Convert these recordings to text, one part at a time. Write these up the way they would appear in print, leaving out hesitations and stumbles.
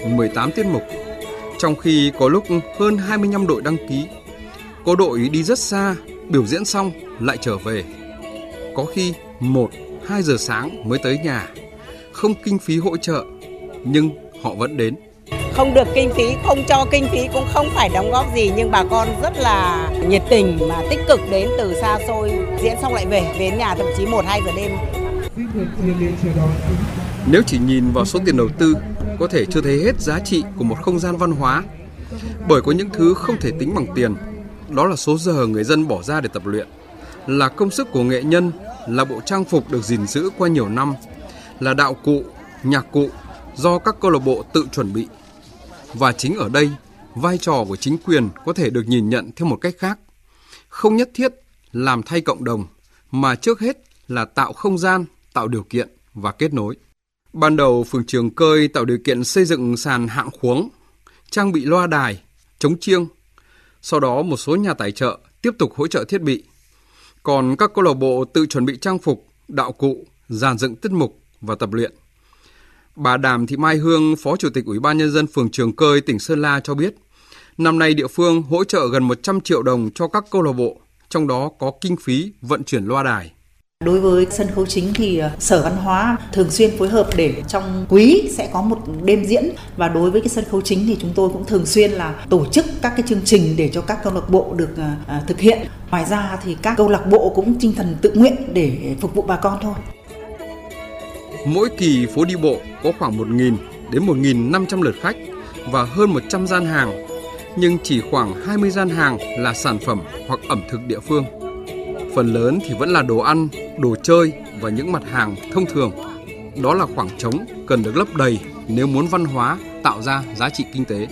18 tiết mục, trong khi có lúc hơn 25 đội đăng ký. Có đội đi rất xa, biểu diễn xong lại trở về. Có khi 1-2 giờ sáng mới tới nhà. Không kinh phí hỗ trợ, nhưng họ vẫn đến. Không được kinh phí, không cho kinh phí, cũng không phải đóng góp gì, nhưng bà con rất là nhiệt tình mà tích cực đến từ xa xôi, diễn xong lại về đến nhà thậm chí 1-2 giờ đêm. Nếu chỉ nhìn vào số tiền đầu tư, có thể chưa thấy hết giá trị của một không gian văn hóa, bởi có những thứ không thể tính bằng tiền. Đó là số giờ người dân bỏ ra để tập luyện, là công sức của nghệ nhân, là bộ trang phục được gìn giữ qua nhiều năm, là đạo cụ, nhạc cụ do các câu lạc bộ tự chuẩn bị. Và chính ở đây, vai trò của chính quyền có thể được nhìn nhận theo một cách khác. Không nhất thiết làm thay cộng đồng, mà trước hết là tạo không gian, tạo điều kiện và kết nối. Ban đầu, phường Trường Cơi tạo điều kiện xây dựng sàn hạng khuống, trang bị loa đài, chống chiêng. Sau đó, một số nhà tài trợ tiếp tục hỗ trợ thiết bị. Còn các câu lạc bộ tự chuẩn bị trang phục, đạo cụ, dàn dựng tiết mục và tập luyện. Bà Đàm Thị Mai Hương, Phó Chủ tịch Ủy ban Nhân dân phường Trường Cơi, tỉnh Sơn La cho biết, năm nay địa phương hỗ trợ gần 100 triệu đồng cho các câu lạc bộ, trong đó có kinh phí vận chuyển loa đài. Đối với sân khấu chính thì Sở Văn hóa thường xuyên phối hợp để trong quý sẽ có một đêm diễn, và đối với cái sân khấu chính thì chúng tôi cũng thường xuyên là tổ chức các cái chương trình để cho các câu lạc bộ được thực hiện. Ngoài ra thì các câu lạc bộ cũng tinh thần tự nguyện để phục vụ bà con thôi. Mỗi kỳ phố đi bộ có khoảng 1.000 đến 1.500 lượt khách và hơn 100 gian hàng, nhưng chỉ khoảng 20 gian hàng là sản phẩm hoặc ẩm thực địa phương. Phần lớn thì vẫn là đồ ăn, đồ chơi và những mặt hàng thông thường. Đó là khoảng trống cần được lấp đầy nếu muốn văn hóa tạo ra giá trị kinh tế.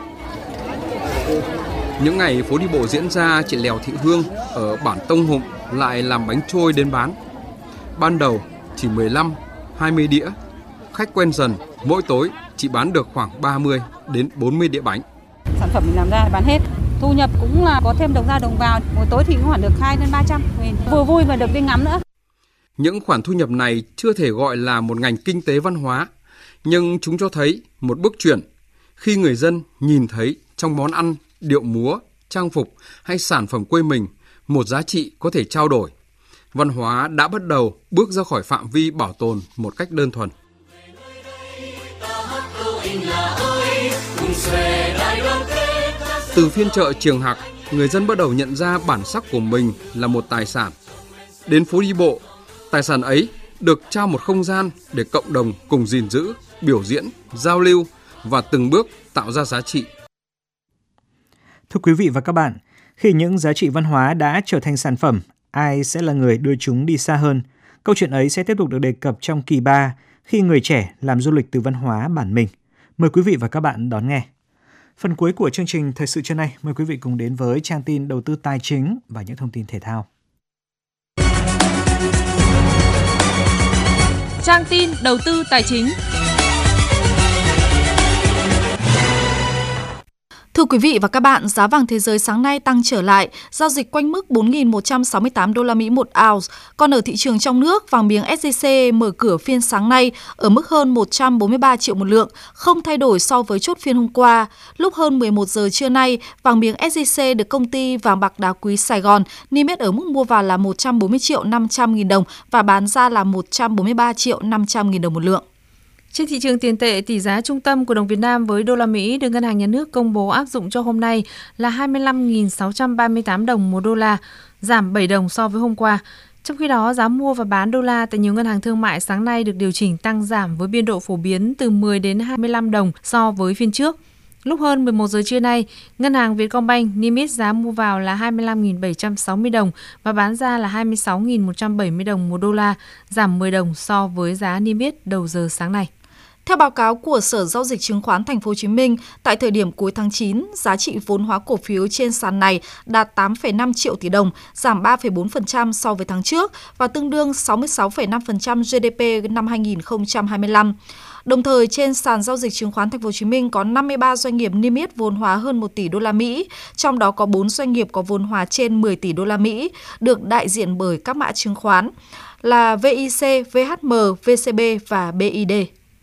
Những ngày phố đi bộ diễn ra, chị Lèo Thị Hương ở bản Tông Hụm lại làm bánh trôi đến bán. Ban đầu chỉ 15-20 đĩa, khách quen dần, mỗi tối chị bán được khoảng 30 đến 40 đĩa bánh. Sản phẩm mình làm ra bán hết, thu nhập cũng là có thêm đồng ra đồng vào, mỗi tối thì cũng khoảng được 2 đến 300 nghìn, vừa vui và được đi ngắm nữa. Những khoản thu nhập này chưa thể gọi là một ngành kinh tế văn hóa, nhưng chúng cho thấy một bước chuyển khi người dân nhìn thấy trong món ăn, điệu múa, trang phục hay sản phẩm quê mình một giá trị có thể trao đổi. Văn hóa đã bắt đầu bước ra khỏi phạm vi bảo tồn một cách đơn thuần. Từ phiên chợ Trường Hạc, người dân bắt đầu nhận ra bản sắc của mình là một tài sản. Đến phố đi bộ, tài sản ấy được trao một không gian để cộng đồng cùng gìn giữ, biểu diễn, giao lưu và từng bước tạo ra giá trị. Thưa quý vị và các bạn, khi những giá trị văn hóa đã trở thành sản phẩm, ai sẽ là người đưa chúng đi xa hơn? Câu chuyện ấy sẽ tiếp tục được đề cập trong kỳ 3 khi người trẻ làm du lịch từ văn hóa bản mình. Mời quý vị và các bạn đón nghe. Phần cuối của chương trình Thời sự trưa nay, mời quý vị cùng đến với trang tin đầu tư tài chính và những thông tin thể thao. Trang tin đầu tư tài chính. Thưa quý vị và các bạn, giá vàng thế giới sáng nay tăng trở lại, giao dịch quanh mức 4.168 đô la Mỹ một ounce. Còn ở thị trường trong nước, vàng miếng SJC mở cửa phiên sáng nay ở mức hơn 143 triệu một lượng, không thay đổi so với chốt phiên hôm qua. Lúc hơn 11 giờ trưa nay, vàng miếng SJC được công ty vàng bạc đá quý Sài Gòn niêm yết ở mức mua vào là 140 triệu 500 nghìn đồng và bán ra là 143 triệu 500 nghìn đồng một lượng. Trên thị trường tiền tệ, tỷ giá trung tâm của đồng Việt Nam với đô la Mỹ được Ngân hàng Nhà nước công bố áp dụng cho hôm nay là 25.638 đồng một đô la, giảm 7 đồng so với hôm qua. Trong khi đó, giá mua và bán đô la tại nhiều ngân hàng thương mại sáng nay được điều chỉnh tăng giảm với biên độ phổ biến từ 10 đến 25 đồng so với phiên trước. Lúc hơn 11 giờ trưa nay, Ngân hàng Vietcombank niêm yết giá mua vào là 25.760 đồng và bán ra là 26.170 đồng một đô la, giảm 10 đồng so với giá niêm yết đầu giờ sáng nay. Theo báo cáo của Sở Giao dịch Chứng khoán Thành phố Hồ Chí Minh, tại thời điểm cuối tháng 9, giá trị vốn hóa cổ phiếu trên sàn này đạt 8,5 triệu tỷ đồng, giảm 3,4% so với tháng trước và tương đương 66,5% GDP năm 2025. Đồng thời, trên sàn giao dịch chứng khoán Thành phố Hồ Chí Minh có 53 doanh nghiệp niêm yết vốn hóa hơn 1 tỷ đô la Mỹ, trong đó có 4 doanh nghiệp có vốn hóa trên 10 tỷ đô la Mỹ, được đại diện bởi các mã chứng khoán là VIC, VHM, VCB và BID.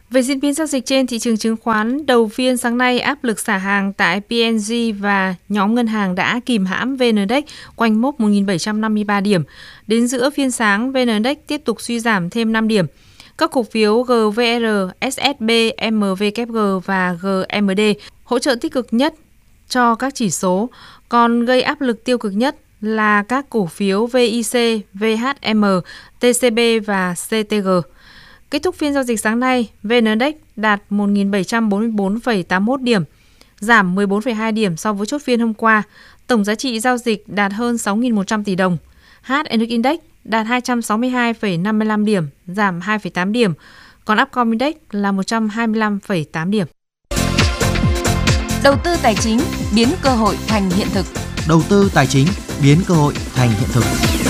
Về diễn biến giao dịch trên thị trường chứng khoán, đầu phiên sáng nay áp lực xả hàng tại P&G và nhóm ngân hàng đã kìm hãm VN Index quanh mốc 1.753 điểm. Đến giữa phiên sáng, VN Index tiếp tục suy giảm thêm 5 điểm. Các cổ phiếu GVR, SSB, MVKG và GMD hỗ trợ tích cực nhất cho các chỉ số, còn gây áp lực tiêu cực nhất là các cổ phiếu VIC, VHM, TCB và CTG. Kết thúc phiên giao dịch sáng nay, VN Index đạt 1.744,81 điểm, giảm 14,2 điểm so với chốt phiên hôm qua. Tổng giá trị giao dịch đạt hơn 6.100 tỷ đồng. HNX Index đạt 262,55 điểm, giảm 2,8 điểm, còn Upcom Index là 125,8 điểm. Đầu tư tài chính biến cơ hội thành hiện thực. Đầu tư tài chính biến cơ hội thành hiện thực.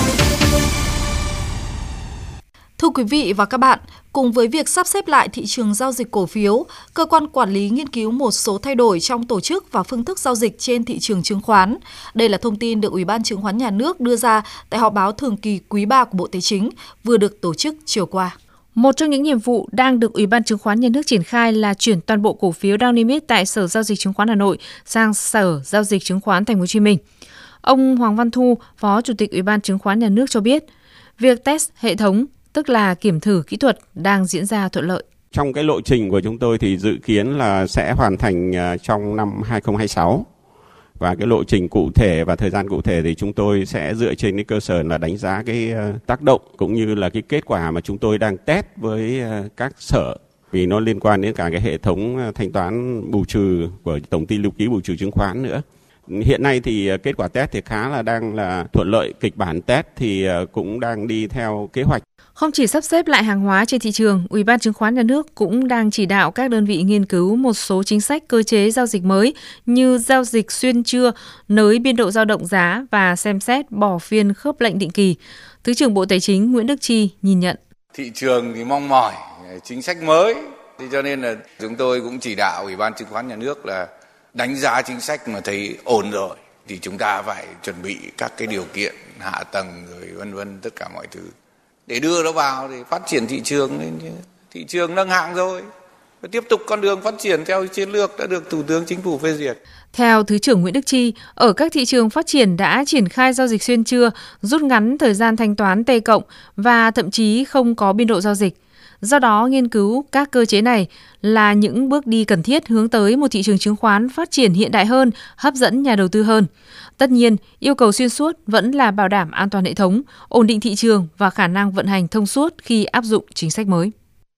Thưa quý vị và các bạn, cùng với việc sắp xếp lại thị trường giao dịch cổ phiếu, cơ quan quản lý nghiên cứu một số thay đổi trong tổ chức và phương thức giao dịch trên thị trường chứng khoán. Đây là thông tin được Ủy ban Chứng khoán Nhà nước đưa ra tại họp báo thường kỳ quý 3 của Bộ Tài chính vừa được tổ chức chiều qua. Một trong những nhiệm vụ đang được Ủy ban Chứng khoán Nhà nước triển khai là chuyển toàn bộ cổ phiếu đang niêm yết tại Sở Giao dịch Chứng khoán Hà Nội sang Sở Giao dịch Chứng khoán Thành phố Hồ Chí Minh. Ông Hoàng Văn Thu, Phó Chủ tịch Ủy ban Chứng khoán Nhà nước cho biết, việc test hệ thống, tức là kiểm thử kỹ thuật, đang diễn ra thuận lợi. Trong cái lộ trình của chúng tôi thì dự kiến là sẽ hoàn thành trong năm 2026. Và cái lộ trình cụ thể và thời gian cụ thể thì chúng tôi sẽ dựa trên cái cơ sở là đánh giá cái tác động cũng như là cái kết quả mà chúng tôi đang test với các sở. Vì nó liên quan đến cả cái hệ thống thanh toán bù trừ của Tổng ty lưu ký bù trừ chứng khoán nữa. Hiện nay thì kết quả test thì khá là đang là thuận lợi, kịch bản test thì cũng đang đi theo kế hoạch. Không chỉ sắp xếp lại hàng hóa trên thị trường, Ủy ban Chứng khoán Nhà nước cũng đang chỉ đạo các đơn vị nghiên cứu một số chính sách cơ chế giao dịch mới như giao dịch xuyên trưa, nới biên độ dao động giá và xem xét bỏ phiên khớp lệnh định kỳ. Thứ trưởng Bộ Tài chính Nguyễn Đức Chi nhìn nhận. Thị trường thì mong mỏi chính sách mới, thì cho nên là chúng tôi cũng chỉ đạo Ủy ban Chứng khoán Nhà nước là đánh giá chính sách mà thấy ổn rồi thì chúng ta phải chuẩn bị các cái điều kiện hạ tầng rồi vân vân tất cả mọi thứ để đưa nó vào để phát triển thị trường. Thị trường nâng hạng rồi, phải tiếp tục con đường phát triển theo chiến lược đã được Thủ tướng Chính phủ phê duyệt. Theo Thứ trưởng Nguyễn Đức Chi, ở các thị trường phát triển đã triển khai giao dịch xuyên trưa, rút ngắn thời gian thanh toán T+ và thậm chí không có biên độ giao dịch. Do đó, nghiên cứu các cơ chế này là những bước đi cần thiết hướng tới một thị trường chứng khoán phát triển hiện đại hơn, hấp dẫn nhà đầu tư hơn. Tất nhiên, yêu cầu xuyên suốt vẫn là bảo đảm an toàn hệ thống, ổn định thị trường và khả năng vận hành thông suốt khi áp dụng chính sách mới.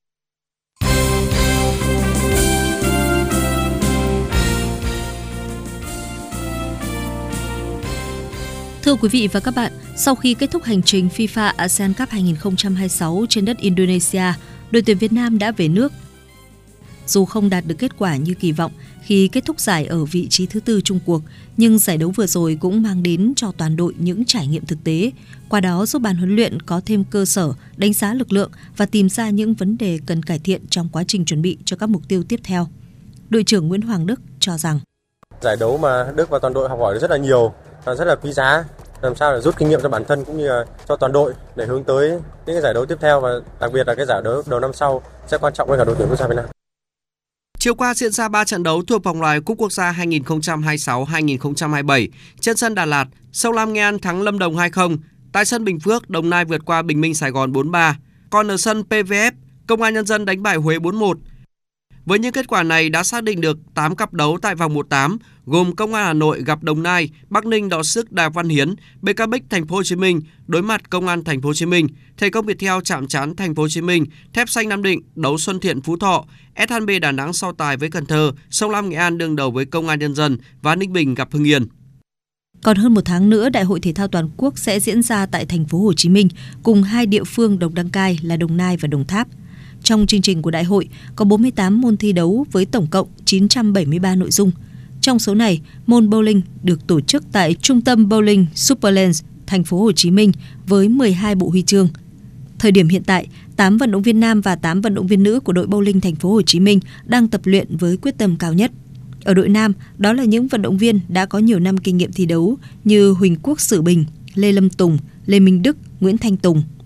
Thưa quý vị và các bạn, sau khi kết thúc hành trình FIFA ASEAN Cup 2026 trên đất Indonesia, đội tuyển Việt Nam đã về nước. Dù không đạt được kết quả như kỳ vọng khi kết thúc giải ở vị trí thứ 4 chung cuộc, nhưng giải đấu vừa rồi cũng mang đến cho toàn đội những trải nghiệm thực tế, qua đó giúp ban huấn luyện có thêm cơ sở đánh giá lực lượng và tìm ra những vấn đề cần cải thiện trong quá trình chuẩn bị cho các mục tiêu tiếp theo. Đội trưởng Nguyễn Hoàng Đức cho rằng giải đấu mà Đức và toàn đội học hỏi được rất là nhiều, rất là quý giá, làm sao để rút kinh nghiệm cho bản thân cũng như là cho toàn đội để hướng tới những cái giải đấu tiếp theo và đặc biệt là cái giải đấu đầu năm sau sẽ quan trọng với cả đội tuyển quốc gia Việt Nam. Chiều qua diễn ra 3 trận đấu thuộc vòng loại Cúp Quốc gia 2026-2027 trên sân Đà Lạt. Sông Lam Nghệ An thắng Lâm Đồng 2-0. Tại sân Bình Phước, Đồng Nai vượt qua Bình Minh Sài Gòn 4-3. Còn ở sân PVF, Công an Nhân dân đánh bại Huế 4-1. Với những kết quả này đã xác định được 8 cặp đấu tại vòng 1/8 gồm Công an Hà Nội gặp Đồng Nai, Bắc Ninh đọ sức Đào Văn Hiến, BK Bích Thành phố Hồ Chí Minh đối mặt Công an Thành phố Hồ Chí Minh, Thể công Viettel chạm trán Thành phố Hồ Chí Minh, Thép Xanh Nam Định đấu Xuân Thiện Phú Thọ, SHB Đà Nẵng so tài với Cần Thơ, Sông Lam Nghệ An đương đầu với Công an Nhân dân và Ninh Bình gặp Hưng Yên. Còn hơn một tháng nữa, Đại hội Thể thao Toàn quốc sẽ diễn ra tại Thành phố Hồ Chí Minh cùng hai địa phương đồng đăng cai là Đồng Nai và Đồng Tháp. Trong chương trình của đại hội có 48 môn thi đấu với tổng cộng 973 nội dung. Trong số này, môn bowling được tổ chức tại Trung tâm Bowling Superlands, Thành phố Hồ Chí Minh với 12 bộ huy chương. Thời điểm hiện tại, 8 vận động viên nam và 8 vận động viên nữ của đội bowling Thành phố Hồ Chí Minh đang tập luyện với quyết tâm cao nhất. Ở đội nam, đó là những vận động viên đã có nhiều năm kinh nghiệm thi đấu như Huỳnh Quốc Sử Bình, Lê Lâm Tùng, Lê Minh Đức, Nguyễn Thanh Tùng.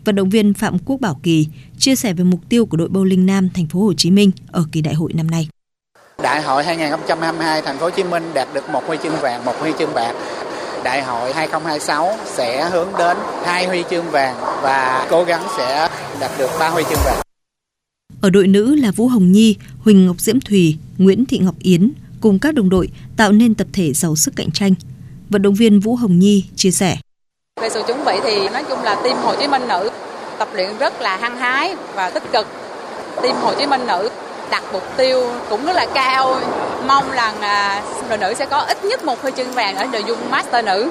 Vận động viên Phạm Quốc Bảo Kỳ chia sẻ về mục tiêu của đội bowling nam Thành phố Hồ Chí Minh ở kỳ đại hội năm nay. Đại hội 2022 Thành phố Hồ Chí Minh đạt được 1 huy chương vàng, 1 huy chương bạc. Đại hội 2026 sẽ hướng đến 2 huy chương vàng và cố gắng sẽ đạt được 3 huy chương vàng. Ở đội nữ là Vũ Hồng Nhi, Huỳnh Ngọc Diễm Thùy, Nguyễn Thị Ngọc Yến cùng các đồng đội tạo nên tập thể giàu sức cạnh tranh. Vận động viên Vũ Hồng Nhi chia sẻ. Về sự chuẩn bị thì nói chung là team Hồ Chí Minh nữ tập luyện rất là hăng hái và tích cực. Team Hồ Chí Minh nữ đặt mục tiêu cũng rất là cao, mong rằng đội nữ sẽ có ít nhất 1 huy chương vàng ở nội dung Master nữ.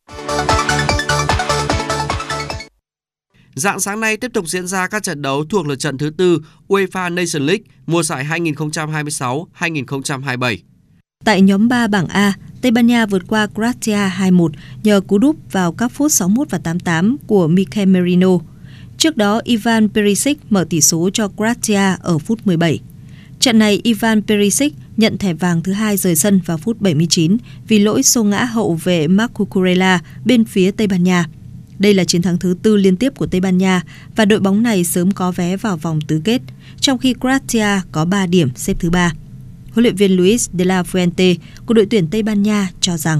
Rạng sáng nay tiếp tục diễn ra các trận đấu thuộc lượt trận thứ 4 UEFA Nations League mùa giải 2026-2027. Tại nhóm 3 bảng A, Tây Ban Nha vượt qua Croatia 2-1 nhờ cú đúp vào các phút 61 và 88 của Mikel Merino. Trước đó, Ivan Perisic mở tỷ số cho Croatia ở phút 17. Trận này, Ivan Perisic nhận thẻ vàng thứ 2 rời sân vào phút 79 vì lỗi xô ngã hậu vệ Marc Cucurella bên phía Tây Ban Nha. Đây là chiến thắng thứ 4 liên tiếp của Tây Ban Nha và đội bóng này sớm có vé vào vòng tứ kết, trong khi Croatia có 3 điểm xếp thứ 3. Huấn luyện viên Luis de la Fuente của đội tuyển Tây Ban Nha cho rằng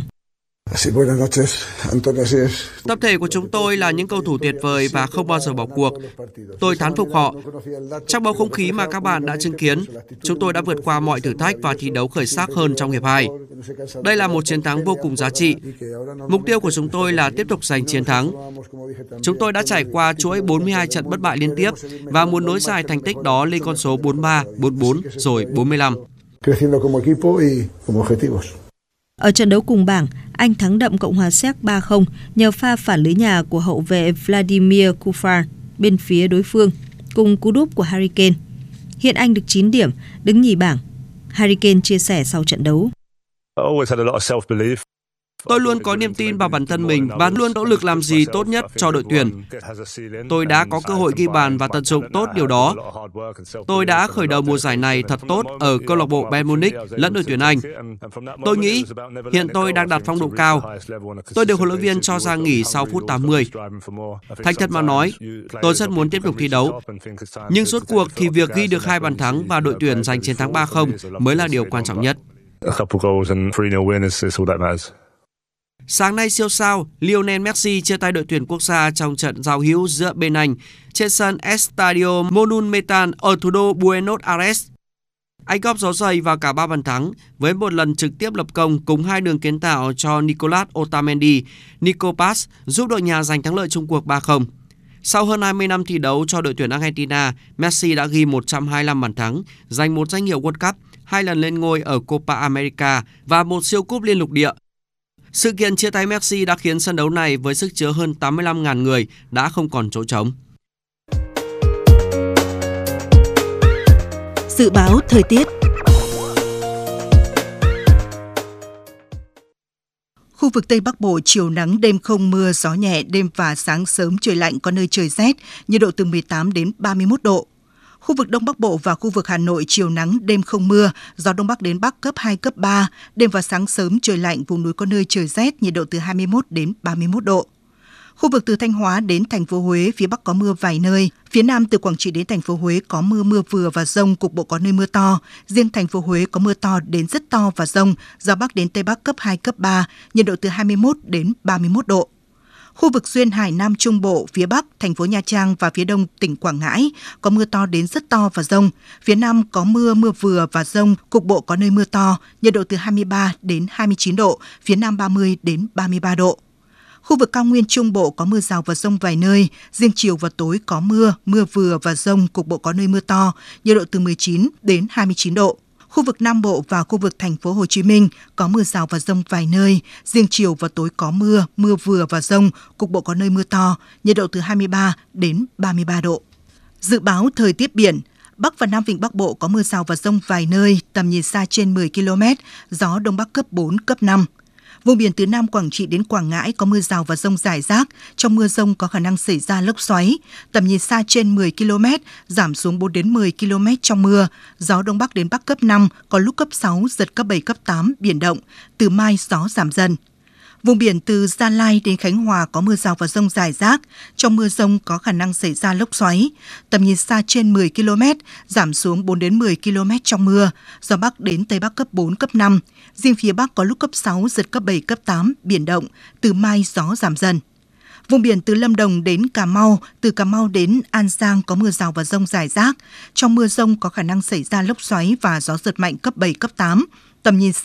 tập thể của chúng tôi là những cầu thủ tuyệt vời và không bao giờ bỏ cuộc. Tôi thán phục họ. Trong bầu không khí mà các bạn đã chứng kiến, chúng tôi đã vượt qua mọi thử thách và thi đấu khởi sắc hơn trong hiệp 2. Đây là một chiến thắng vô cùng giá trị. Mục tiêu của chúng tôi là tiếp tục giành chiến thắng. Chúng tôi đã trải qua chuỗi 42 trận bất bại liên tiếp và muốn nối dài thành tích đó lên con số 43, 44 rồi 45. Ở trận đấu cùng bảng, Anh thắng đậm Cộng hòa Séc 3-0 nhờ pha phản lưới nhà của hậu vệ Vladimir Kufar bên phía đối phương, cùng cú đúp của Harry Kane. Hiện Anh được 9 điểm, đứng nhì bảng. Harry Kane chia sẻ sau trận đấu. Tôi luôn có niềm tin vào bản thân mình và luôn nỗ lực làm gì tốt nhất cho đội tuyển. Tôi đã có cơ hội ghi bàn và tận dụng tốt điều đó. Tôi đã khởi đầu mùa giải này thật tốt ở câu lạc bộ Bayern Munich lẫn đội tuyển Anh. Tôi nghĩ hiện tôi đang đạt phong độ cao. Tôi được huấn luyện viên cho ra nghỉ sau phút 80. Thành thật mà nói, tôi rất muốn tiếp tục thi đấu. Nhưng rốt cuộc thì việc ghi được 2 bàn thắng và đội tuyển giành chiến thắng 3-0 mới là điều quan trọng nhất. Sáng nay siêu sao Lionel Messi chia tay đội tuyển quốc gia trong trận giao hữu giữa bên Anh trên sân Estadio Monumental ở thủ đô Buenos Aires. Anh góp dấu giày vào cả 3 bàn thắng với một lần trực tiếp lập công cùng 2 đường kiến tạo cho Nicolas Otamendi, Nico Paz giúp đội nhà giành thắng lợi chung cuộc 3-0. Sau hơn 20 năm thi đấu cho đội tuyển Argentina, Messi đã ghi 125 bàn thắng, giành một danh hiệu World Cup, 2 lần lên ngôi ở Copa America và một siêu cúp liên lục địa. Sự kiện chia tay Messi đã khiến sân đấu này với sức chứa hơn 85.000 người đã không còn chỗ trống. Dự báo thời tiết. Khu vực Tây Bắc Bộ chiều nắng, đêm không mưa, gió nhẹ, đêm và sáng sớm trời lạnh, có nơi trời rét, nhiệt độ từ 18 đến 31 độ. Khu vực Đông Bắc Bộ và khu vực Hà Nội chiều nắng, đêm không mưa, gió Đông Bắc đến Bắc cấp 2, cấp 3, đêm và sáng sớm trời lạnh, vùng núi có nơi trời rét, nhiệt độ từ 21 đến 31 độ. Khu vực từ Thanh Hóa đến thành phố Huế, phía Bắc có mưa vài nơi, phía Nam từ Quảng Trị đến thành phố Huế có mưa vừa và dông, cục bộ có nơi mưa to, riêng thành phố Huế có mưa to đến rất to và dông, gió Bắc đến Tây Bắc cấp 2, cấp 3, nhiệt độ từ 21 đến 31 độ. Khu vực duyên hải Nam Trung Bộ, phía Bắc, thành phố Nha Trang và phía Đông tỉnh Quảng Ngãi có mưa to đến rất to và dông. Phía Nam có mưa vừa và dông, cục bộ có nơi mưa to, nhiệt độ từ 23 đến 29 độ, phía Nam 30 đến 33 độ. Khu vực cao nguyên Trung Bộ có mưa rào và dông vài nơi, riêng chiều và tối có mưa vừa và dông, cục bộ có nơi mưa to, nhiệt độ từ 19 đến 29 độ. Khu vực Nam Bộ và khu vực thành phố Hồ Chí Minh có mưa rào và dông vài nơi, riêng chiều và tối có mưa vừa và dông, cục bộ có nơi mưa to, nhiệt độ từ 23 đến 33 độ. Dự báo thời tiết biển, Bắc và Nam Vịnh Bắc Bộ có mưa rào và dông vài nơi, tầm nhìn xa trên 10 km, gió Đông Bắc cấp 4, cấp 5. Vùng biển từ Nam Quảng Trị đến Quảng Ngãi có mưa rào và dông rải rác, trong mưa dông có khả năng xảy ra lốc xoáy, tầm nhìn xa trên 10 km, giảm xuống 4 đến 10 km trong mưa, gió Đông Bắc đến Bắc cấp 5, có lúc cấp 6, giật cấp 7, cấp 8, biển động, từ mai gió giảm dần. Vùng biển từ Gia Lai đến Khánh Hòa có mưa rào và dông rải rác. Trong mưa dông có khả năng xảy ra lốc xoáy. Tầm nhìn xa trên 10 km, giảm xuống 4 đến 10 km trong mưa. Gió Bắc đến Tây Bắc cấp 4, cấp 5. Riêng phía Bắc có lúc cấp 6, giật cấp 7, cấp 8, biển động. Từ mai gió giảm dần. Vùng biển từ Lâm Đồng đến Cà Mau, từ Cà Mau đến An Giang có mưa rào và dông rải rác. Trong mưa dông có khả năng xảy ra lốc xoáy và gió giật mạnh cấp 7, cấp 8. Tầm nhìn